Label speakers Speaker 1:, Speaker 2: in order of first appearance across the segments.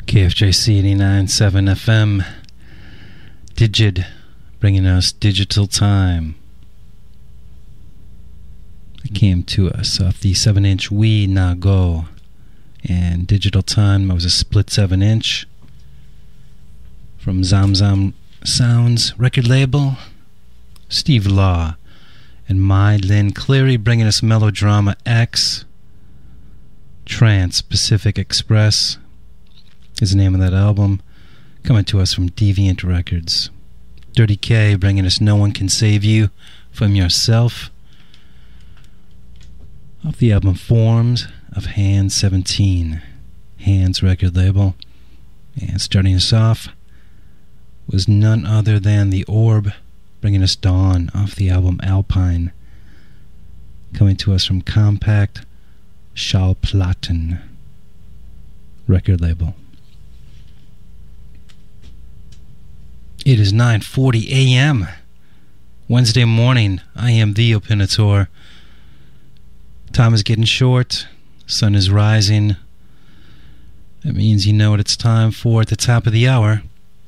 Speaker 1: KFJC 89.7 FM. Digid, bringing us Digital Time. It came to us off the 7-inch We Na Go. And Digital Time was a split 7-inch from Zamzam Sounds record label. Steve Law and My Lynn Cleary bringing us Melodrama X. Trans Pacific Express is the name of that album, coming to us from Deviant Records. Dirty K bringing us No One Can Save You from Yourself, off the album Forms of Hands 17, Hands record label. And starting us off was none other than The Orb, bringing us Dawn off the album Alpine, coming to us from Compact Schallplatten record label. It is 9:40 a.m. Wednesday morning. I am the Opinator. Time is getting short. Sun is rising. That means you know what it's time for at the top of the hour.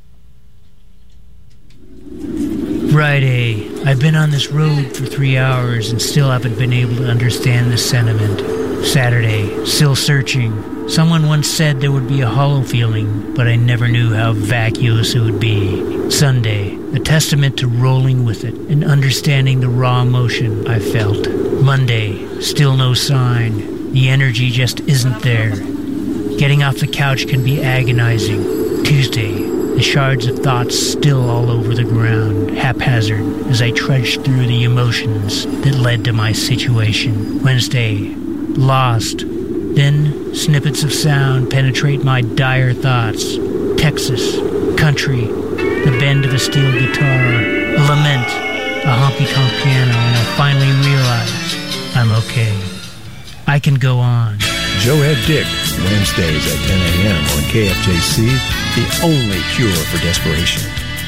Speaker 2: Friday. I've been on this road for 3 hours and still haven't been able to understand the sentiment. Saturday. Still searching. Someone once said there would be a hollow feeling, but I never knew how vacuous it would be. Sunday. A testament to rolling with it and understanding the raw emotion I felt. Monday. Still no sign. The energy just isn't there. Getting off the couch can be agonizing. Tuesday. The shards of thoughts still all over the ground, haphazard, as I trudged through the emotions that led to my situation. Wednesday. Lost. Then snippets of sound penetrate my dire thoughts. Texas. Country. The bend of a steel guitar. A lament. A honky-tonk piano. And I finally realize I'm okay. I can go on.
Speaker 3: Joe Head Dick, Wednesdays at 10 a.m. on KFJC, the only cure for desperation.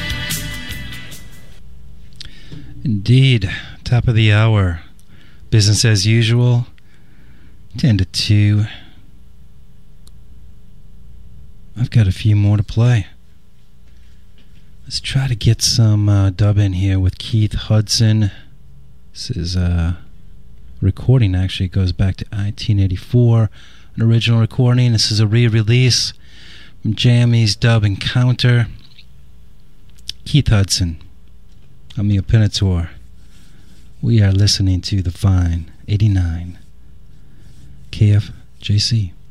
Speaker 1: Indeed. Top of the hour. Business as usual. 10 to 2. I've got a few more to play. Let's try to get some dub in here with Keith Hudson. This is recording, actually. It goes back to 1984. An original recording. This is a re-release from Jammy's Dub Encounter. Keith Hudson. I'm the Opinator. We are listening to The Vine 89. KFJC.